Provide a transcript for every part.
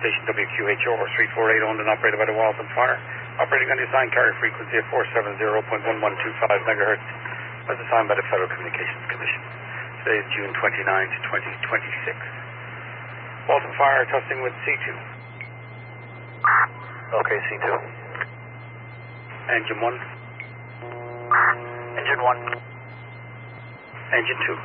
station WQHO, horse 348, owned and operated by the Waltham Fire. Operating on the assigned carrier frequency of 470.1125 megahertz, as assigned by the Federal Communications Commission. Today is June 29, 2026. Waltham Fire testing with C2. Okay, C2. Engine 1. Engine 1. Engine 2.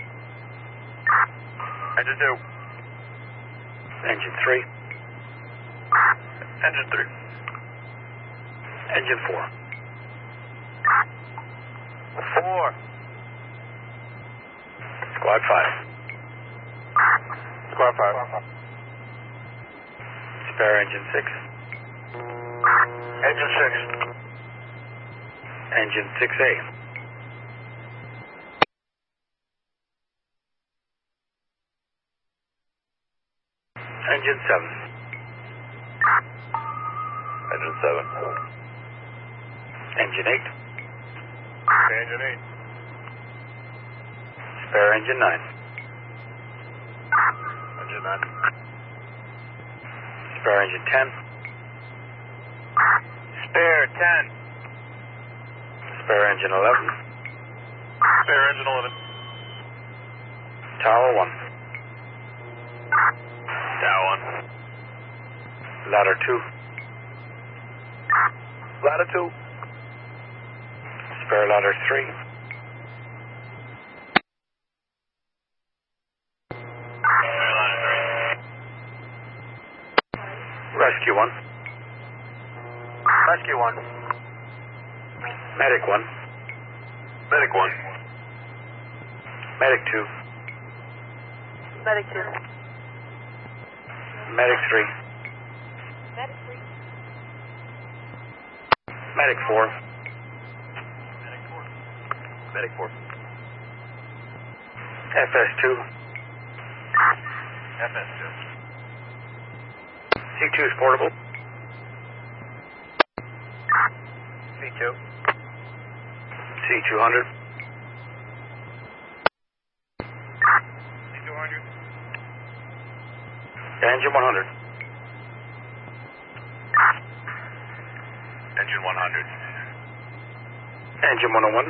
Engine 2. Engine 3. Engine 3. Engine 4. 4. Squad 5. Squad 5. Spare engine 6. Engine 6. Engine 6A. Engine 7. Engine 7. Engine 8. Engine 8. Spare engine 9. Engine 9. Spare engine 10. Spare 10. Spare engine 11. Spare engine 11. Tower 1. Tower 1. Ladder 2. Ladder 2. Spare ladder 3. Rescue 1. Rescue 1. Medic 1. Medic 1. Medic 2. Medic 2. Medic 3. Medic 3. Medic 4. Medic 4. Medic 4. FS2. FS2. C2 is portable. C2. C200. C200. Engine 100. Engine 100. Engine 101.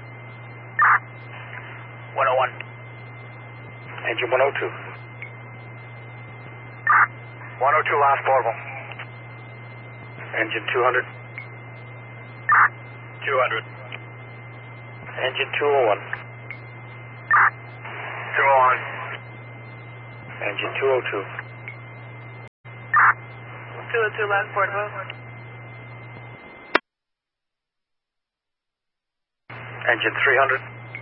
101. Engine 102. 102 last portable. Engine 200. 200. Engine 201. 201. Engine 202. 202 last portable. Engine 300.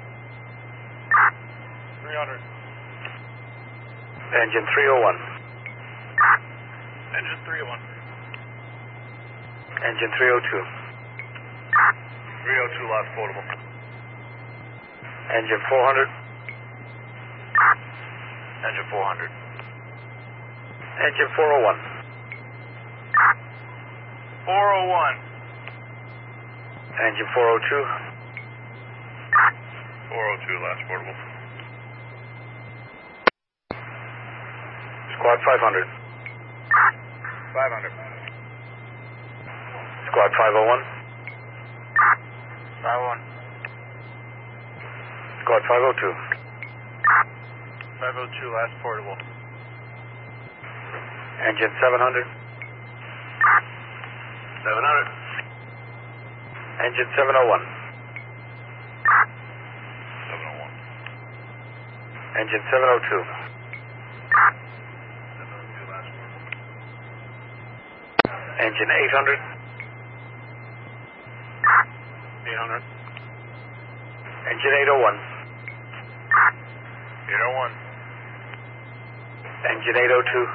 300. Engine 301. Engine 301. Engine 302. 302 last portable. Engine 400. Engine 400. Engine 401. 401. Engine 402. 402 last portable. Squad 500. 500. Squad 501. 501. Squad 502. 502 last portable. Engine 700. 700. Engine 701. 701. Engine 702. 702 last portable. Engine 800. 800. Engine 801. 801. Engine 802.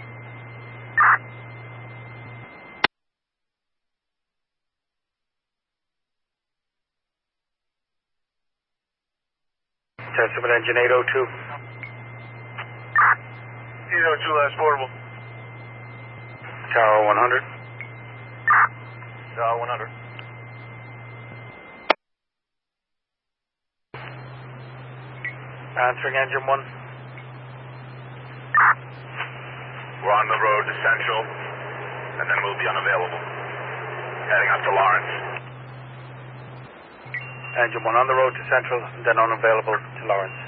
Testament engine 802. 802 last portable. Tower 100. Tower 100. Answering engine 1. We're on on the road to Central, and then we'll be unavailable. Heading up to Lawrence. Engine 1 on the road to Central, and then unavailable to Lawrence.